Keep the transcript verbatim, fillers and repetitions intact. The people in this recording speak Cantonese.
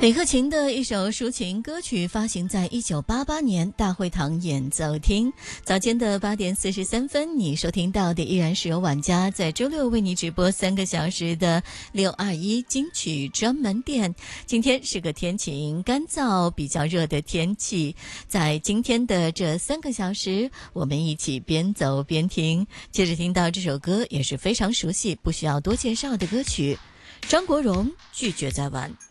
李克勤的一首抒情歌曲发行在一九八八年大会堂演奏厅。早间的八点四十三分，你收听到的依然是由晚家在周六为你直播三个小时的六二一金曲专门店。今天是个天晴干燥比较热的天气，在今天的这三个小时，我们一起边走边听，接着听到这首歌也是非常熟悉不需要多介绍的歌曲，张国荣拒绝再玩。